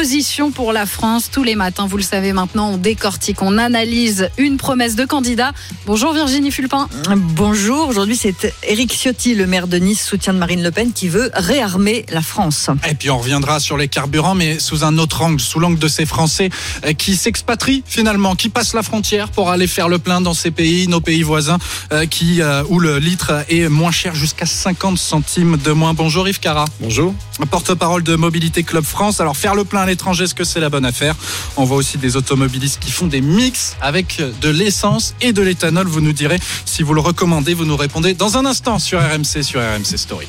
proposition pour la France. Tous les matins, vous le savez maintenant, on décortique, on analyse une promesse de candidat. Bonjour Virginie Fulpin. Bonjour, aujourd'hui c'est Éric Ciotti, le maire de Nice, soutien de Marine Le Pen, qui veut réarmer la France. Et puis on reviendra sur les carburants, mais sous un autre angle, sous l'angle de ces Français qui s'expatrient finalement, qui passent la frontière pour aller faire le plein dans ces pays, nos pays voisins, où le litre est moins cher, jusqu'à 50 centimes de moins. Bonjour Yves Cara. Bonjour. Porte-parole de Mobilité Club France. Alors faire le plein à l'étranger, est-ce que c'est la bonne affaire? On voit aussi des automobilistes qui font des mix avec de l'essence et de l'éthanol. Vous nous direz si vous le recommandez, vous nous répondez dans un instant sur RMC, sur RMC Story.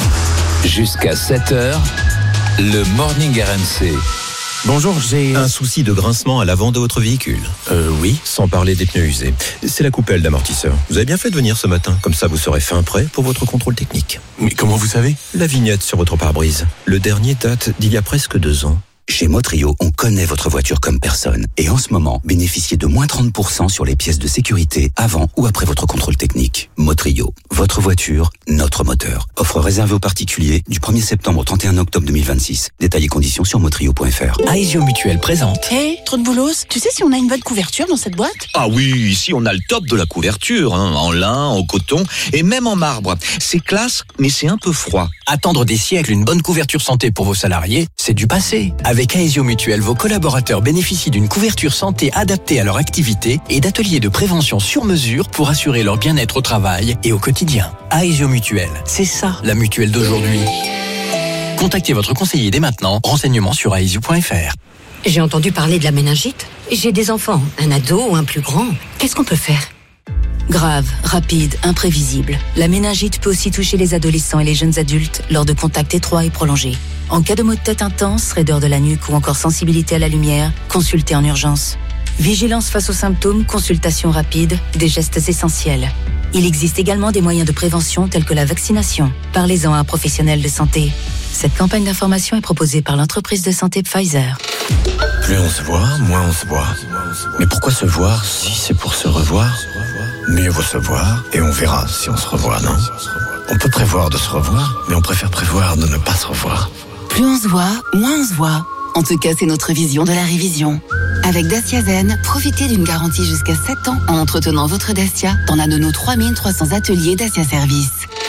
Jusqu'à 7h, le Morning RMC. Bonjour, j'ai un souci de grincement à l'avant de votre véhicule. Oui, sans parler des pneus usés. C'est la coupelle d'amortisseur. Vous avez bien fait de venir ce matin, comme ça vous serez fin prêt pour votre contrôle technique. Mais comment vous savez? La vignette sur votre pare-brise. Le dernier date d'il y a presque 2 ans. Chez Motrio, on connaît votre voiture comme personne. Et en ce moment, bénéficiez de moins 30% sur les pièces de sécurité avant ou après votre contrôle technique. Motrio, votre voiture, notre moteur. Offre réservée aux particuliers du 1er septembre au 31 octobre 2026. Détails et conditions sur motrio.fr. Aesio Mutuel présente. Hey, trop de boulot. Tu sais si on a une bonne couverture dans cette boîte? Ah oui, ici on a le top de la couverture, en lin, en coton et même en marbre. C'est classe, mais c'est un peu froid. Attendre des siècles une bonne couverture santé pour vos salariés, c'est du passé. Avec Aesio Mutuel, vos collaborateurs bénéficient d'une couverture santé adaptée à leur activité et d'ateliers de prévention sur mesure pour assurer leur bien-être au travail et au quotidien. Aesio Mutuel, c'est ça la mutuelle d'aujourd'hui. Contactez votre conseiller dès maintenant. Renseignements sur aesio.fr. J'ai entendu parler de la méningite. J'ai des enfants, un ado ou un plus grand. Qu'est-ce qu'on peut faire? Grave, rapide, imprévisible. La méningite peut aussi toucher les adolescents et les jeunes adultes lors de contacts étroits et prolongés. En cas de maux de tête intense, raideur de la nuque ou encore sensibilité à la lumière, consultez en urgence. Vigilance face aux symptômes, consultation rapide, des gestes essentiels. Il existe également des moyens de prévention tels que la vaccination. Parlez-en à un professionnel de santé. Cette campagne d'information est proposée par l'entreprise de santé Pfizer. Plus on se voit, moins on se voit. Mais pourquoi se voir si c'est pour se revoir? Mieux vaut se voir et on verra si on se revoit, non? On peut prévoir de se revoir, mais on préfère prévoir de ne pas se revoir. Plus on se voit, moins on se voit. En tout cas, c'est notre vision de la révision. Avec Dacia Zen, profitez d'une garantie jusqu'à 7 ans en entretenant votre Dacia dans l'un de nos 3300 ateliers Dacia Service.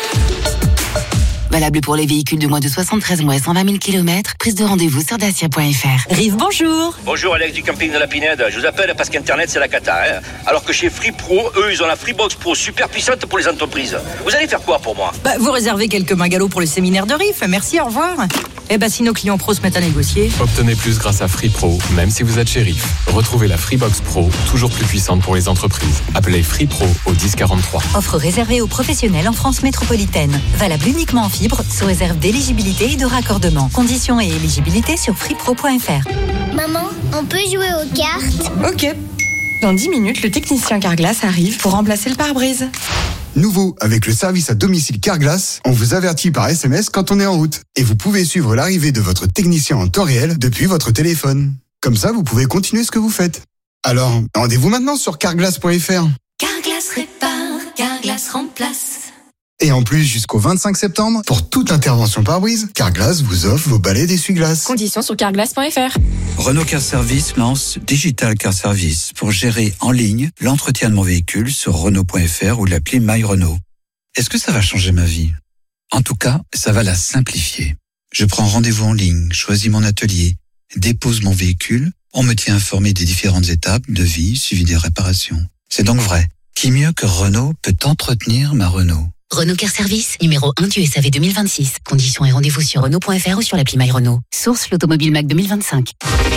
Valable pour les véhicules de moins de 73 mois et 120 000 km. Prise de rendez-vous sur dacia.fr. Rive, bonjour. Bonjour Alex du camping de la Pinède. Je vous appelle parce qu'Internet c'est la cata. Alors que chez Free Pro, eux ils ont la Freebox Pro super puissante pour les entreprises. Vous allez faire quoi pour moi? Vous réservez quelques mingalots pour le séminaire de Rive. Merci, au revoir. Si nos clients pros se mettent à négocier. Obtenez plus grâce à Free Pro, même si vous êtes chez RIF. Retrouvez la Freebox Pro, toujours plus puissante pour les entreprises. Appelez Free Pro au 1043. Offre réservée aux professionnels en France métropolitaine. Valable uniquement en fibre, sous réserve d'éligibilité et de raccordement. Conditions et éligibilité sur freepro.fr. Maman, on peut jouer aux cartes? Ok. Dans 10 minutes, le technicien Carglass arrive pour remplacer le pare-brise. Nouveau, avec le service à domicile Carglass, on vous avertit par SMS quand on est en route. Et vous pouvez suivre l'arrivée de votre technicien en temps réel depuis votre téléphone. Comme ça, vous pouvez continuer ce que vous faites. Alors, rendez-vous maintenant sur carglass.fr. Carglass répare, Carglass remplace. Et en plus, jusqu'au 25 septembre, pour toute intervention pare-brise, Carglass vous offre vos balais d'essuie-glace. Conditions sur carglass.fr. Renault Car Service lance Digital Car Service pour gérer en ligne l'entretien de mon véhicule sur Renault.fr ou l'appli My Renault. Est-ce que ça va changer ma vie? En tout cas, ça va la simplifier. Je prends rendez-vous en ligne, choisis mon atelier, dépose mon véhicule, on me tient informé des différentes étapes de vie suivi des réparations. C'est donc vrai. Qui mieux que Renault peut entretenir ma Renault? Renault Car Service, numéro 1 du SAV 2026. Conditions et rendez-vous sur Renault.fr ou sur l'appli My Renault. Source l'Automobile Mac 2025.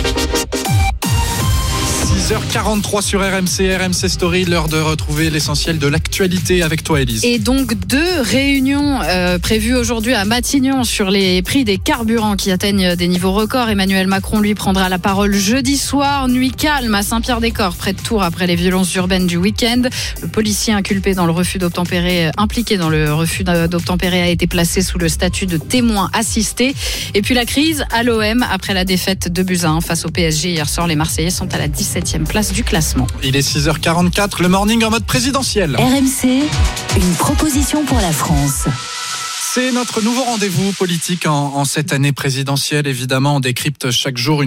6h43 sur RMC Story, l'heure de retrouver l'essentiel de l'actualité avec toi Élise. Et donc 2 réunions prévues aujourd'hui à Matignon sur les prix des carburants qui atteignent des niveaux records. Emmanuel Macron lui prendra la parole jeudi soir. Nuit calme à Saint-Pierre-des-Corps, près de Tours, après les violences urbaines du week-end. Le policier impliqué dans le refus d'obtempérer a été placé sous le statut de témoin assisté. Et puis la crise à l'OM après la défaite de Buzyn face au PSG hier soir. Les Marseillais sont à la 17e place du classement. Il est 6h44, le morning en mode présidentiel. RMC, une proposition pour la France. C'est notre nouveau rendez-vous politique en cette année présidentielle. Évidemment, on décrypte chaque jour une